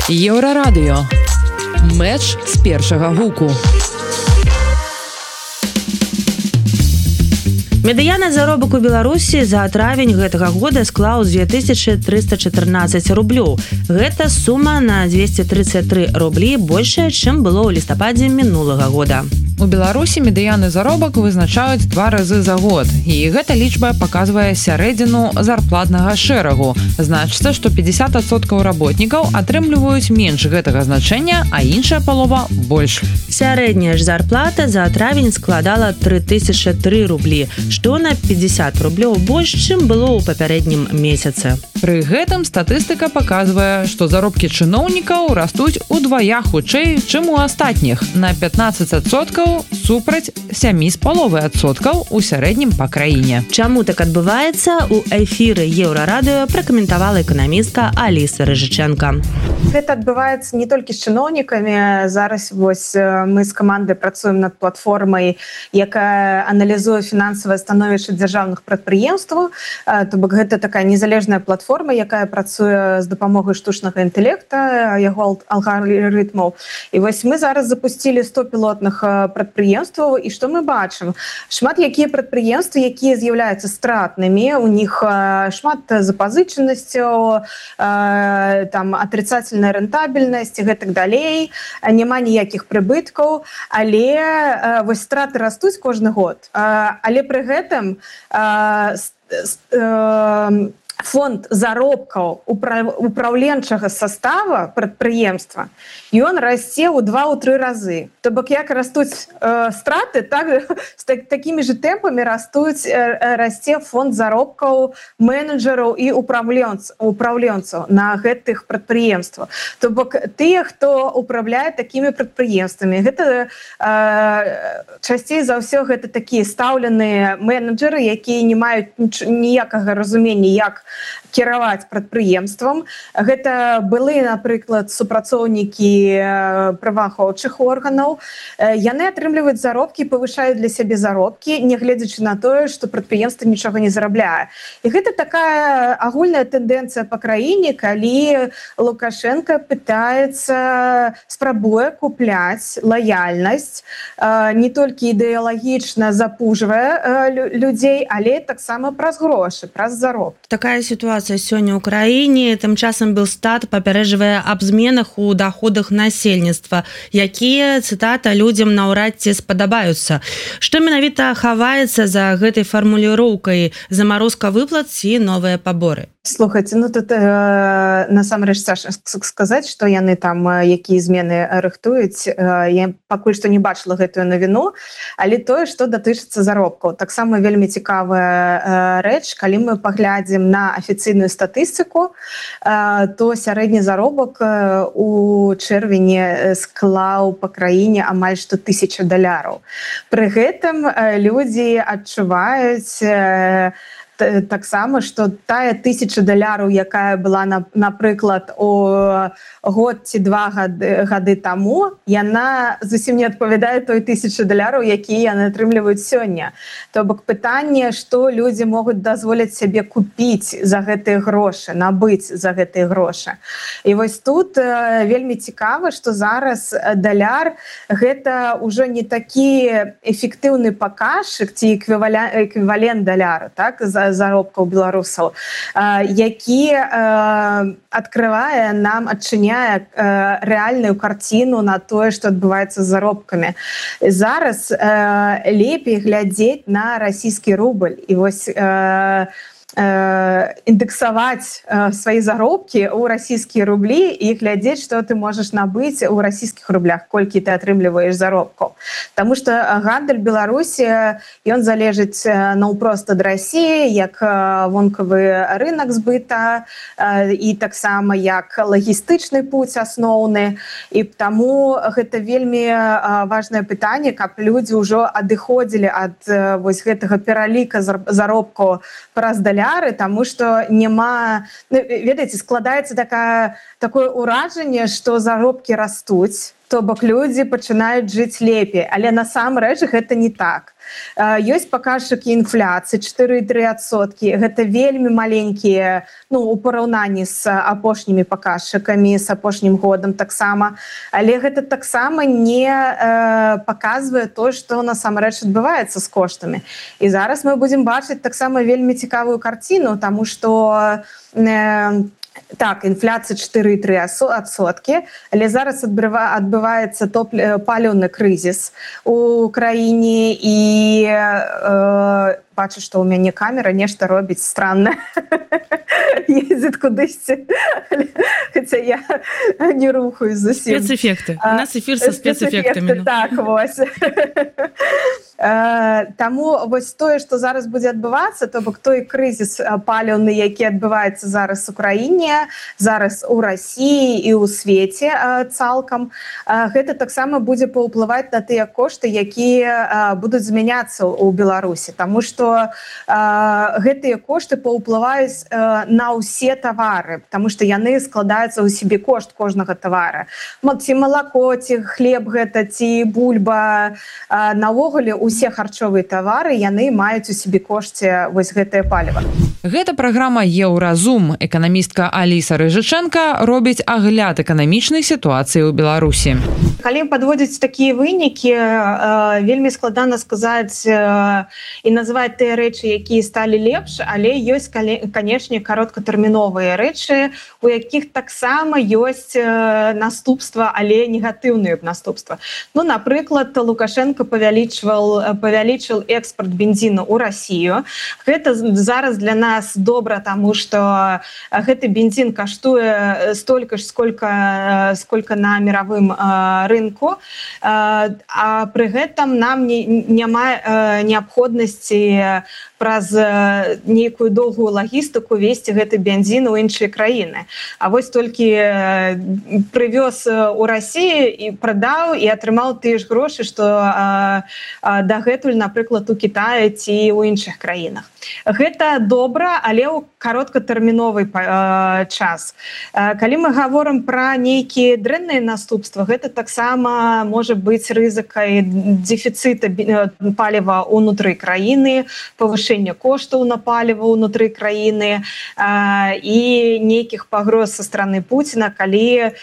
Еўрарадыё. Мэч з першага гуку. Медыяны заробак у Беларусі за травень гэтага года склаў 2314 рублёў. Гэта сума на 233 рублі большая, чым было ў лістападзе мінулага года. У Беларусі медыяны заробак вызначаюць 2 разы за год, і гэта лічба паказвае сярэдзіну зарплатнага шэрагу. Значыцца, што 50% работнікаў атрымліваюць менш гэтага значэння, а іншая палова больш. Сярэдняя ж зарплата за травень складала 3003 рублі, што на 50 рублёў больш, чым было ў папярэднім месяцы. Пры гэтым статыстыка паказвае, што заробкі чыноўнікаў растуць удвая хутчэй, чым у астатніх, на 15% супраць 7,5% у сярэднім па краіне. Чаму так адбываецца, у эфіры Еўрарадыё пракаментавала эканамістка Аліса Рыжыченка. Гэта адбываецца не толькі з чыноўнікамі. Зараз мы з камандай працуем над платформай, якая аналізуе фінансавае становішча дзяржаўных прадпрыемстваў. То бок гэта такая незалежная платформа, якая працуе з дапамогай штучнага інтэлекта, яго алгарытмаў. І мы зараз запусцілі 100 пілотных прадпрыемстваў, і што мы бачым? Шмат якія прадпрыемствы, якія з'яўляюцца стратнымі, у них шмат запазычанасцяў, там атрицательная рэнтабельнасць і гэтак далей, няма ніякіх прыбыткаў, але страты растуць кожны год. Але пры гэтым фонд заробкаў упраўленчага састава прадпрыемства, ён расце ў 2-3 разы. То бок як растуць страты, так з такімі ж тэмпамі расце фонд заробкаў менеджераў і упраўленцаў на гэтых прадпрыемствах. То бок тыя, хто управляе такімі прадпрыемствамі, гэта часцей за ўсё гэта такія стаўленыя менеджеры, якія не маюць ніякага разумення, як кіраваць прадпрыемствам. Гэта былі, напрыклад, супрацоўнікі праваахоўчых органаў. Яны атрымліваюць заробкі, павышаюць для сябе заробкі, нягледзячы на тое, што прадпрыемства нічога не зарабляе. І гэта такая агульная тэндэнцыя па краіне, калі Лукашенко спрабуе купляць лаяльнасць, не толькі ідэалагічна запужвае людзей, але таксама праз грошы, праз заробкі. Такая сітуацыя сёння ў краіне. Тым часам Белстат папярэджвае аб зменах у даходах насельніцтва, якія, цытата, людзям наўрад ці спадабаюцца. Што менавіта хаваецца за гэтай фармуліроўкай: замарозка выплат ці новыя паборы? Слухайце, тут насамрэч цяжка сказаць, што яны там, якія змены рыхтуюць. Я пакуль што не бачыла гэтую навіну, але тое, што датычыцца заробкаў. Таксама вельмі цікавая рэч, калі мы паглядзім на афіцыйную статыстыку, то сярэдні заробак у чэрвені склаў па краіне амаль што $1000. Пры гэтым людзі адчуваюць таксама, што тая $1000, якая была, напрыклад, у год ці 2 гады таму, яна зусім не адпавядае той $1000, якія яны атрымліваюць сёння. То бок пытанне, што людзі могуць дазволіць сябе купіць за гэтыя грошы, набыць за гэтыя грошы. І тут вельмі цікава, што зараз даляр гэта ўжо не такі эфектыўны паказчык ці эквівалент даляру, так, заробкаў беларусаў, які адчыняе рэальную карціну на тое, што адбываецца з заробкамі. Зараз лепей глядзець на расійскі рубль і індексаваць свае заробкі ў расійскія рублі і глядзець, што ты можаш набыць у расійскіх рублях, колькі ты атрымліваеш заробкаў. Таму што гандаль Беларусі, ён залежыць наўпрост ад Расіі, як вонкавы рынак збыта і таксама як лагістычны путь асноўны. І таму гэта вельмі важнае пытанне, каб людзі ўжо адыходзілі ад гэтага пераліка заробкаў праз даляр, таму што ведаеце, складаецца такое ўражанне, што заробкі растуць, то бок людзі пачынаюць жыць лепей, але насамрэч гэта не так. Ёсць паказчыкі інфляцыі 4,3%. Гэта вельмі маленькія, у параўнанні з апошнімі паказчыкамі, з апошнім годам таксама. Але гэта таксама не паказвае то, што насамрэч адбываецца з коштамі. І зараз мы будзем бачыць таксама вельмі цікавую карціну, таму што так, інфляцыя 4,3%, але зараз адбываецца паліўны крызіс у краіне і бачу, што ў мяне камера нешта робіць странна. Ездзіць кудысьці. Хаця я не рухаюсь зусім. Спецэфекты. У нас эфір са спецэфектамі. Так, вось. Таму вось тое, што зараз будзе адбывацца, то бок той крызіс паліўны, які адбываецца зараз у краіне, зараз у Расіі і ў свеце цалкам, гэта таксама будзе паўплываць на тыя кошты, якія будуць змяняцца ў Беларусі. Таму што гэтыя кошты паўплываюць на ўсе тавары, таму што яны складаюцца ў сябе кошт кожнага тавара. Ці малако, ці хлеб гэта, ці бульба. Навогуле, усе харчовыя тавары, яны маюць у сябе кошце вось гэтае паліва. Гэта праграма «Еўразум». Эканамістка Аліса Рыжыченка робіць агляд эканамічнай сітуацыі ў Беларусі. Калі падводзіць такія вынікі, вельмі складана сказаць і назваць тыя рэчы, якія сталі лепш, але ёсць, канешне, кароткатэрміновыя рэчы, у якіх таксама ёсць наступства, але негатыўныя наступства. Напрыклад, Лукашенко павялічыў экспорт бензіну ў Расію. Гэта зараз для нас добра, таму што гэты бензін каштуе столькі ж, сколько на мировым рынку, а пры гэтым нам няма неабходнасці праз нейкую доўгую лагістыку везці гэты бензін у іншыя краіны. А вось толькі прывёз у Расію і прадаў і атрымаў тыя ж грошы, што дагэтуль, напрыклад, у Кітаі ці ў іншых краінах. Гэта добра, але ў кароткатэрміновы час. Калі мы гаворым пра нейкія дрэнныя наступствы, гэта таксама можа быць рызыкай дэфіцыта паліва ўнутры краіны, павышэння коштаў на паліва ўнутры краіны і нейкіх пагроз са страны Пуціна, калі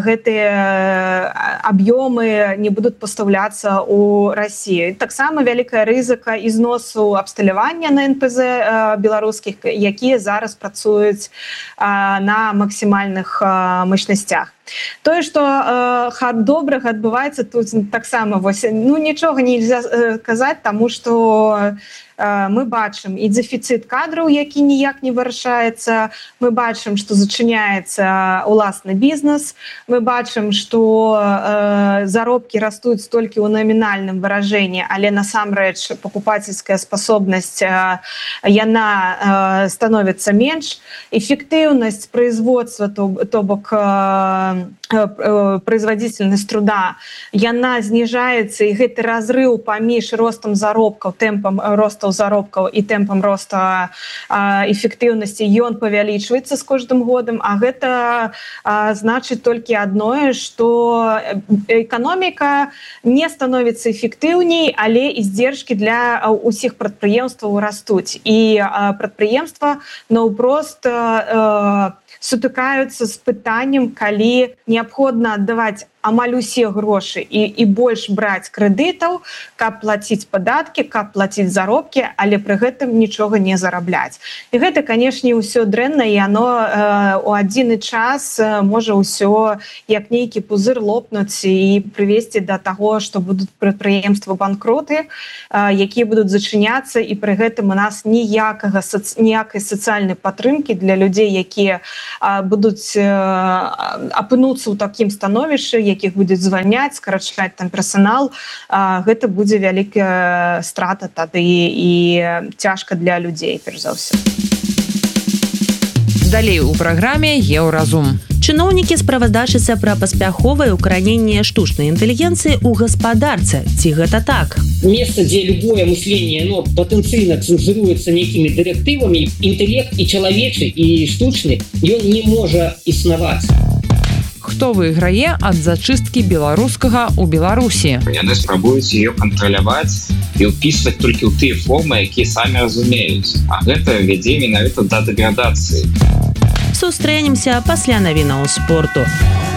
гэтыя аб'ёмы не будуць пастаўляцца ў Расію. Таксама вялікая рызыка ізносу абсталявання на НПЗ беларускіх, якія зараз працуюць на максімальных мощнасцях. Тое, што добрага адбываецца тут таксама, нічога нельзя казаць, таму што мы бачым і дэфіцыт кадраў, які ніяк не вырашаецца, мы бачым, што зачыняецца уласны бізнес, мы бачым, што заробкі растуць толькі ў намінальным выражэнні, але насамрэч пакупацельская спасобнасць яна становіцца менш, эфектыўнасць производства, то бок производительность труда, яна зніжаецца, і гэты разрыў паміж ростам заробкаў, тэмпам ростаў заробкаў і тэмпам роста эфектыўнасці, ён павялічваецца з кожным годам, а гэта значыць толькі адное, што эканоміка не становіцца эфектыўней, але издержки для ўсіх прадпрыемстваў растуць. І прадпрыемства наўпрост сутыкаюцца з пытаннем, калі неабходна аддаваць амаль усе грошы і больш браць крэдытаў, каб плаціць падаткі, каб плаціць заробкі, але пры гэтым нічога не зарабляць. І гэта, канешне, ўсё дрэнна, і оно у адзіны час можа ўсё як нейкі пузыр лопнуць і прывесці да таго, што будуць прадпрыемствы банкроты, якія будуць зачыняцца, і пры гэтым у нас ніякай сацыяльнай падтрымкі для людзей, якія будуць апынуцца ў такім становішчы, якіх будуць звальняць, скарачаць там персанал, гэта будзе вялікая страта тады і цяжка для людзей, перш за ўсё. Далей у праграме «Еўразум». Чыноўнікі справаздачыцца пра паспяховае укараненне штучнай інтэлігенцыі ў гаспадарцы. Ці гэта так? Место, где любое мышление, потенциально цензуруется некими директивами, интеллект и человечий, и штучный, и он не может иснаваць. хто выйграе ад зачысткі беларускага ў Беларусі. Яны спрабуюць ее кантраляваць і ўпісваць толькі ў тыя формы, якія самі разумеюць. А гэта вядзе менавіта да дэградацыі. Сустрэнемся пасля навінаў спорту.